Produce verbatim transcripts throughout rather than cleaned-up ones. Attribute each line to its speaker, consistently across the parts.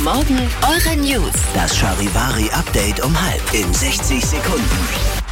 Speaker 1: Morgen eure News.
Speaker 2: Das Charivari-Update um halb in sechzig Sekunden.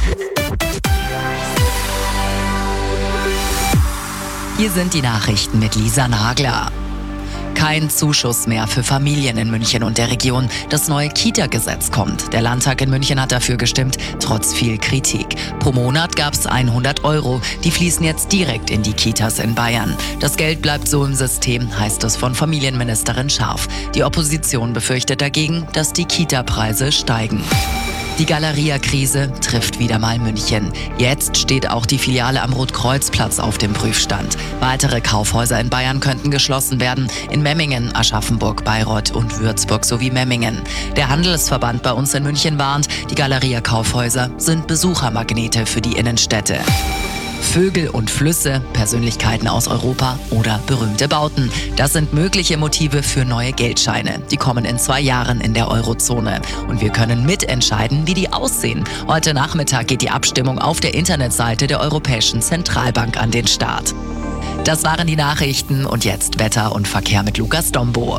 Speaker 3: Hier sind die Nachrichten mit Lisa Nagler. Kein Zuschuss mehr für Familien in München und der Region. Das neue Kita-Gesetz kommt. Der Landtag in München hat dafür gestimmt, trotz viel Kritik. Pro Monat gab es hundert Euro. Die fließen jetzt direkt in die Kitas in Bayern. Das Geld bleibt so im System, heißt es von Familienministerin Scharf. Die Opposition befürchtet dagegen, dass die Kita-Preise steigen. Die Galeria-Krise trifft wieder mal München. Jetzt steht auch die Filiale am Rotkreuzplatz auf dem Prüfstand. Weitere Kaufhäuser in Bayern könnten geschlossen werden. In Memmingen, Aschaffenburg, Bayreuth und Würzburg sowie Memmingen. Der Handelsverband bei uns in München warnt, die Galeria-Kaufhäuser sind Besuchermagnete für die Innenstädte. Vögel und Flüsse, Persönlichkeiten aus Europa oder berühmte Bauten. Das sind mögliche Motive für neue Geldscheine. Die kommen in zwei Jahren in der Eurozone. Und wir können mitentscheiden, wie die aussehen. Heute Nachmittag geht die Abstimmung auf der Internetseite der Europäischen Zentralbank an den Start. Das waren die Nachrichten und jetzt Wetter und Verkehr mit Lukas Dombo.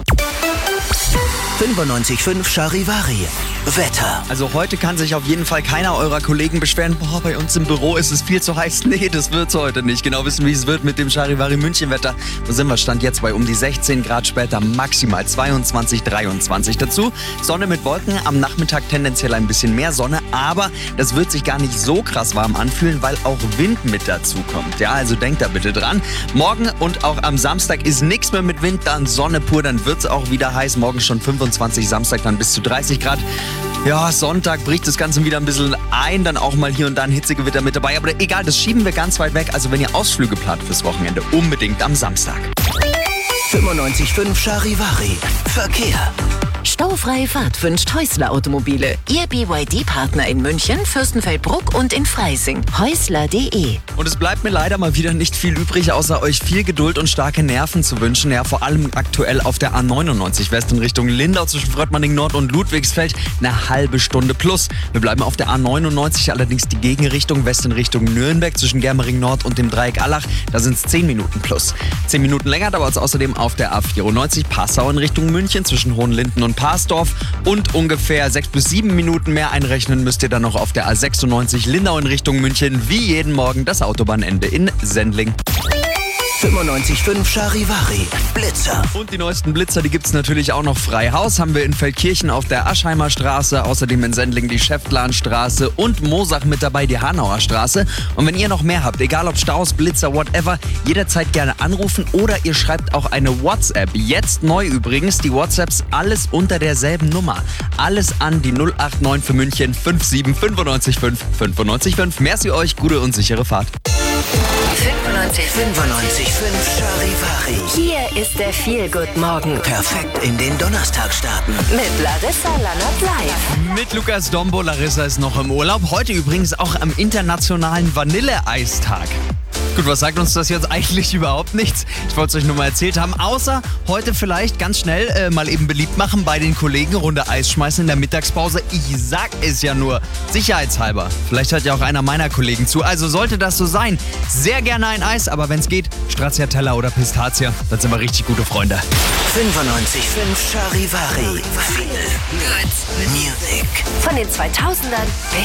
Speaker 2: fünfundneunzig Komma fünf Charivari. Wetter.
Speaker 4: Also heute kann sich auf jeden Fall keiner eurer Kollegen beschweren, boah, bei uns im Büro ist es viel zu heiß. Nee, das wird's heute nicht. Genau wissen, wie es wird mit dem Charivari München Wetter. Wo sind wir? Stand jetzt bei um die sechzehn Grad, später maximal zweiundzwanzig, dreiundzwanzig. Dazu Sonne mit Wolken, am Nachmittag tendenziell ein bisschen mehr Sonne, aber das wird sich gar nicht so krass warm anfühlen, weil auch Wind mit dazu kommt. Ja, also denkt da bitte dran. Morgen und auch am Samstag ist nichts mehr mit Wind, dann Sonne pur, dann wird's auch wieder heiß. Morgen schon fünfundzwanzig, Samstag dann bis zu dreißig Grad. Ja, Sonntag bricht das Ganze wieder ein bisschen ein, dann auch mal hier und da ein Hitzegewitter mit dabei. Aber egal, das schieben wir ganz weit weg. Also wenn ihr Ausflüge plant fürs Wochenende, unbedingt am Samstag.
Speaker 2: fünfundneunzig Komma fünf Charivari. Verkehr.
Speaker 1: Staufreie Fahrt wünscht Häusler Automobile. Ihr B Y D-Partner in München, Fürstenfeldbruck und in Freising. Häusler punkt de.
Speaker 4: Und es bleibt mir leider mal wieder nicht viel übrig, außer euch viel Geduld und starke Nerven zu wünschen. Ja, vor allem aktuell auf der A neunundneunzig West in Richtung Lindau zwischen Fröttmanning Nord und Ludwigsfeld eine halbe Stunde plus. Wir bleiben auf der A neunundneunzig, allerdings die Gegenrichtung West in Richtung Nürnberg zwischen Germering Nord und dem Dreieck Allach. Da sind es zehn Minuten plus. zehn Minuten länger dauert es außerdem auf der A vierundneunzig Passau in Richtung München zwischen Hohenlinden und Parsdorf und ungefähr sechs bis sieben Minuten mehr einrechnen müsst ihr dann noch auf der A sechsundneunzig Lindau in Richtung München, wie jeden Morgen das Autobahnende in Sendling.
Speaker 2: fünfundneunzig Komma fünf Charivari. Blitzer.
Speaker 4: Und die neuesten Blitzer, die gibt's natürlich auch noch frei Haus. Haben wir in Feldkirchen auf der Aschheimer Straße, außerdem in Sendling die Schäftlarnstraße und Mosach mit dabei die Hanauer Straße. Und wenn ihr noch mehr habt, egal ob Staus, Blitzer, whatever, jederzeit gerne anrufen oder ihr schreibt auch eine WhatsApp. Jetzt neu übrigens, die WhatsApps alles unter derselben Nummer. Alles an die null acht neun für München fünf sieben fünfundneunzig fünf fünfundneunzig fünf. Merci euch, gute und sichere Fahrt.
Speaker 2: fünfundneunzig Komma fünf Charivari.
Speaker 1: Hier ist der Feel-Good-Morgen.
Speaker 2: Perfekt in den Donnerstag starten.
Speaker 1: Mit Larissa Lannert live.
Speaker 4: Mit Lukas Dombo. Larissa ist noch im Urlaub. Heute übrigens auch am internationalen Vanilleeistag. Gut, was sagt uns das jetzt eigentlich überhaupt nichts? Ich wollte es euch nur mal erzählt haben, außer heute vielleicht ganz schnell äh, mal eben beliebt machen bei den Kollegen, Runde Eis schmeißen in der Mittagspause. Ich sag es ja nur, sicherheitshalber. Vielleicht hört ja auch einer meiner Kollegen zu. Also sollte das so sein, sehr gerne ein Eis, aber wenn es geht, Stracciatella oder Pistazie, dann sind wir richtig gute Freunde.
Speaker 2: fünfundneunzig Komma fünf Charivari. Feel good music.
Speaker 1: Von den zweitausendern